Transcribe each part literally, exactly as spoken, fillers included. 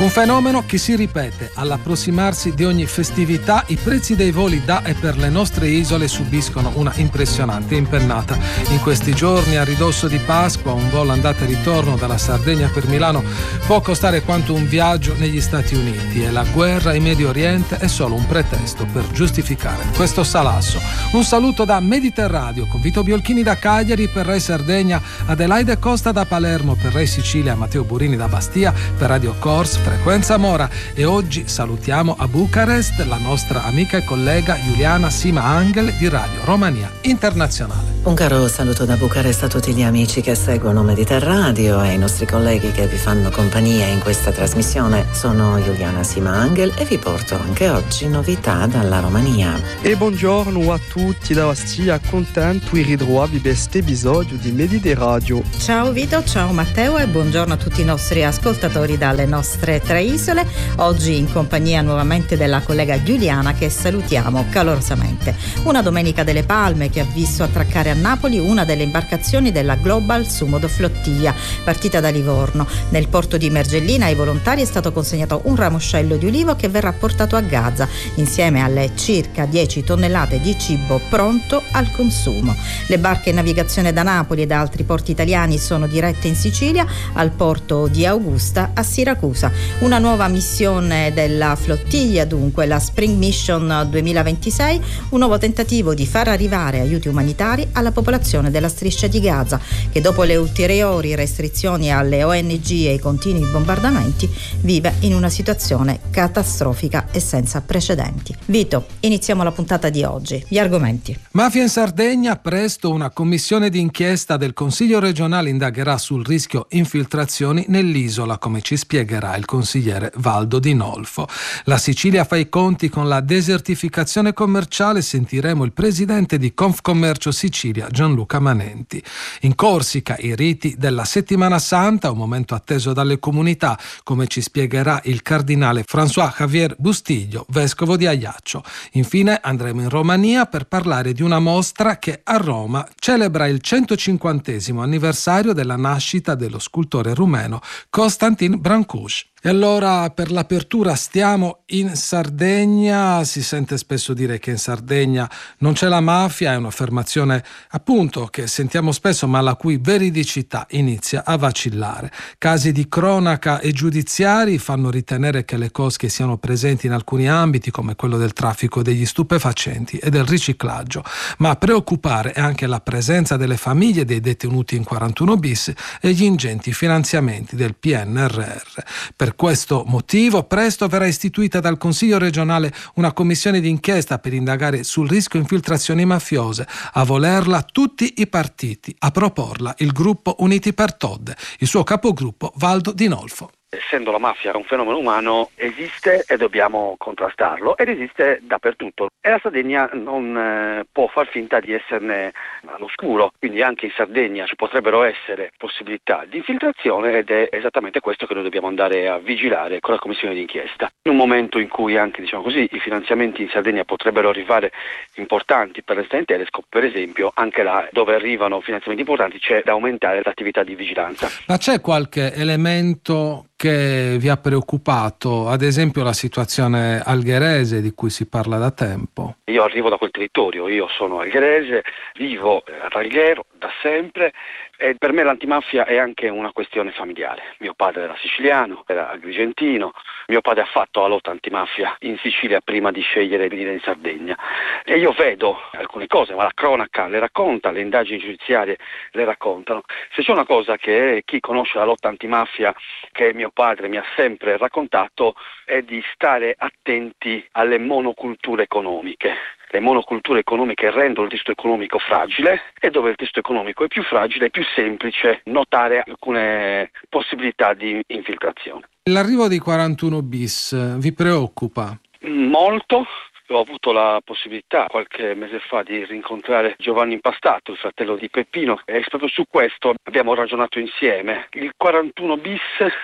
Un fenomeno che si ripete. All'approssimarsi di ogni festività i prezzi dei voli da e per le nostre isole subiscono una impressionante impennata. In questi giorni, a ridosso di Pasqua, un volo andata e ritorno dalla Sardegna per Milano può costare quanto un viaggio negli Stati Uniti, e la guerra in Medio Oriente è solo un pretesto per giustificare questo salasso. Un saluto da Mediterradio con Vito Biolchini da Cagliari per Rai Sardegna, Adelaide Costa da Palermo per Rai Sicilia, Matteo Burini da Bastia per Radio Corse Frequenza Mora, e oggi salutiamo a Bucarest la nostra amica e collega Juliana Sima Angel di Radio Romania Internazionale. Un caro saluto da Bucarest a tutti gli amici che seguono Mediterradio e i nostri colleghi che vi fanno compagnia in questa trasmissione. Sono Juliana Sima Angel e vi porto anche oggi novità dalla Romania. E buongiorno a tutti da Bastia, contento di ritrovarvi per questo episodio di Mediterradio. Ciao Vito, ciao Matteo e buongiorno a tutti i nostri ascoltatori dalle nostre tre isole. Oggi in compagnia nuovamente della collega Giuliana, che salutiamo calorosamente. Una domenica delle Palme che ha visto attraccare a Napoli una delle imbarcazioni della Global Sumodo Flottiglia, partita da Livorno. Nel porto di Mergellina ai volontari è stato consegnato un ramoscello di ulivo che verrà portato a Gaza, insieme alle circa dieci tonnellate di cibo pronto al consumo. Le barche in navigazione da Napoli e da altri porti italiani sono dirette in Sicilia, al porto di Augusta a Siracusa. Una nuova missione della flottiglia, dunque, la Spring Mission duemilaventisei, un nuovo tentativo di far arrivare aiuti umanitari alla popolazione della striscia di Gaza, che dopo le ulteriori restrizioni alle O N G e i continui bombardamenti vive in una situazione catastrofica e senza precedenti. Vito, iniziamo la puntata di oggi. Gli argomenti. Mafia in Sardegna, presto una commissione d'inchiesta del Consiglio regionale indagherà sul rischio infiltrazioni nell'isola, come ci spiegherà il consigliere Valdo Di Nolfo. La Sicilia fa i conti con la desertificazione commerciale, sentiremo il presidente di Confcommercio Sicilia, Gianluca Manenti. In Corsica i riti della Settimana Santa, un momento atteso dalle comunità, come ci spiegherà il cardinale François Javier Bustiglio, vescovo di Ajaccio. Infine andremo in Romania per parlare di una mostra che a Roma celebra il centocinquantesimo anniversario della nascita dello scultore rumeno Constantin Brancuș. E allora, per l'apertura, stiamo in Sardegna. Si sente spesso dire che in Sardegna non c'è la mafia, è un'affermazione appunto che sentiamo spesso, ma la cui veridicità inizia a vacillare. Casi di cronaca e giudiziari fanno ritenere che le cosche siano presenti in alcuni ambiti, come quello del traffico degli stupefacenti e del riciclaggio, ma a preoccupare è anche la presenza delle famiglie dei detenuti in quarantuno bis e gli ingenti finanziamenti del P N R R. Per questo motivo presto verrà istituita dal Consiglio regionale una commissione d'inchiesta per indagare sul rischio infiltrazioni mafiose, a volerla tutti i partiti, a proporla il gruppo Uniti per Todd, il suo capogruppo Valdo Di Nolfo. Essendo la mafia un fenomeno umano, esiste e dobbiamo contrastarlo, ed esiste dappertutto. E la Sardegna non eh, può far finta di esserne all'oscuro, quindi anche in Sardegna ci potrebbero essere possibilità di infiltrazione, ed è esattamente questo che noi dobbiamo andare a vigilare con la commissione d'inchiesta. In un momento in cui anche, diciamo così, i finanziamenti in Sardegna potrebbero arrivare importanti per l'Estero Telescope, per esempio, anche là dove arrivano finanziamenti importanti c'è da aumentare l'attività di vigilanza. Ma c'è qualche elemento che vi ha preoccupato, ad esempio la situazione algherese di cui si parla da tempo? Io arrivo da quel territorio, io sono algherese, vivo ad Alghero da sempre, e per me l'antimafia è anche una questione familiare. Mio padre era siciliano, era agrigentino, mio padre ha fatto la lotta antimafia in Sicilia prima di scegliere di venire in Sardegna, e io vedo alcune cose, ma la cronaca le racconta, le indagini giudiziarie le raccontano. Se c'è una cosa che chi conosce la lotta antimafia, che mio padre mi ha sempre raccontato, è di stare attenti alle monoculture economiche. Le monoculture economiche rendono il testo economico fragile, e dove il testo economico è più fragile è più semplice notare alcune possibilità di infiltrazione. L'arrivo dei quarantuno bis vi preoccupa? Molto. Ho avuto la possibilità qualche mese fa di rincontrare Giovanni Impastato, il fratello di Peppino, e proprio su questo abbiamo ragionato insieme. Il quarantuno bis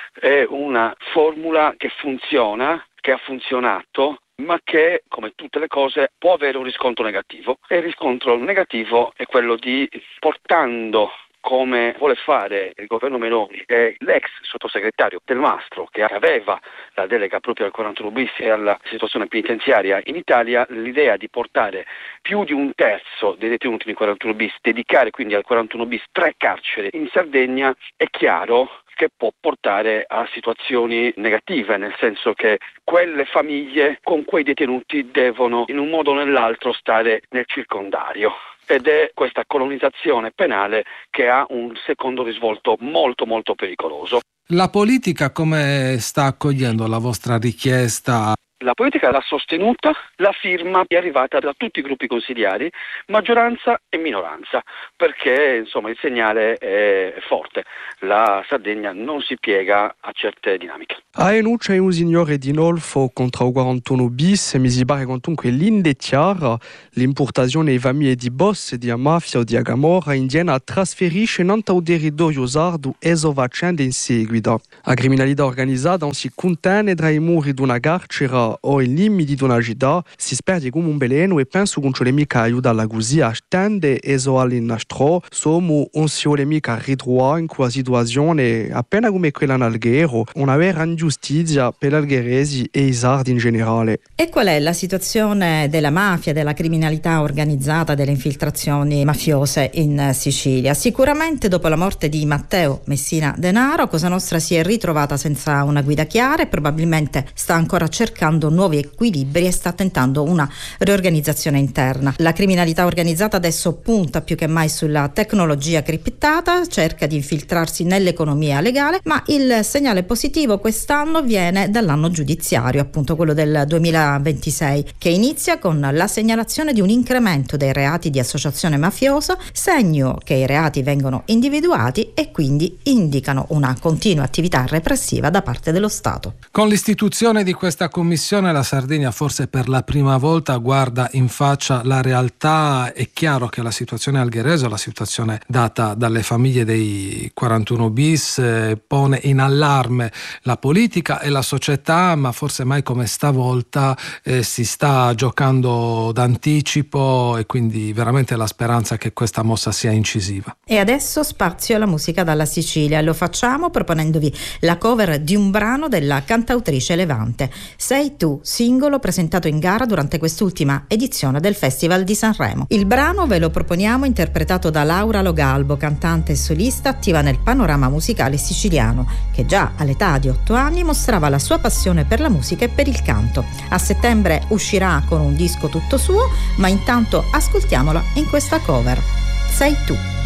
è una formula che funziona, che ha funzionato, ma che, come tutte le cose, può avere un riscontro negativo. E il riscontro negativo è quello di, portando come vuole fare il governo Meloni e l'ex sottosegretario Del Mastro, che aveva la delega proprio al quarantuno bis e alla situazione penitenziaria in Italia, l'idea di portare più di un terzo dei detenuti di quarantuno bis, dedicare quindi al quarantuno bis tre carceri in Sardegna, è chiaro che può portare a situazioni negative, nel senso che quelle famiglie con quei detenuti devono in un modo o nell'altro stare nel circondario. Ed è questa colonizzazione penale che ha un secondo risvolto molto molto pericoloso. La politica come sta accogliendo la vostra richiesta? La politica l'ha sostenuta, la firma è arrivata da tutti i gruppi consigliari, maggioranza e minoranza, perché insomma il segnale è forte. La Sardegna non si piega a certe dinamiche. A enu c'è un signore di Nolfo contro il quarantuno bis, mi si pare comunque l'indecchiara l'importazione di famiglie di boss, di mafia o di agamora indiana trasferisce non un territorio sardo esovacendo in seguito. La criminalità organizzata non si contiene tra i muri di una carcera o i limiti di una città, si sperde come un veleno e penso che non ci mica aiuta la così a stendere e so all'inastro, sono non si vuole mica ritrovare in quella situazione appena come quella in Alghero, una vera ingiustizia per gli algheresi e i sardi in generale. E qual è la situazione della mafia, della criminalità organizzata, delle infiltrazioni mafiose in Sicilia? Sicuramente dopo la morte di Matteo Messina Denaro, Cosa Nostra si è ritrovata senza una guida chiara e probabilmente sta ancora cercando nuovi equilibri e sta tentando una riorganizzazione interna. La criminalità organizzata adesso punta più che mai sulla tecnologia criptata, cerca di infiltrarsi nell'economia legale, ma il segnale positivo quest'anno viene dall'anno giudiziario, appunto quello del duemilaventisei, che inizia con la segnalazione di un incremento dei reati di associazione mafiosa, segno che i reati vengono individuati e quindi indicano una continua attività repressiva da parte dello Stato. Con l'istituzione di questa commissione la Sardegna forse per la prima volta guarda in faccia la realtà. È chiaro che la situazione algherese, la situazione data dalle famiglie dei quarantuno bis eh, pone in allarme la politica e la società, ma forse mai come stavolta eh, si sta giocando d'anticipo e quindi veramente la speranza che questa mossa sia incisiva. E adesso spazio alla musica dalla Sicilia, lo facciamo proponendovi la cover di un brano della cantautrice Levante, Sei tu, singolo presentato in gara durante quest'ultima edizione del Festival di Sanremo. Il brano ve lo proponiamo interpretato da Laura Logalbo, cantante e solista attiva nel panorama musicale siciliano, che già all'età di otto anni mostrava la sua passione per la musica e per il canto. A settembre uscirà con un disco tutto suo, ma intanto ascoltiamola in questa cover. Sei tu.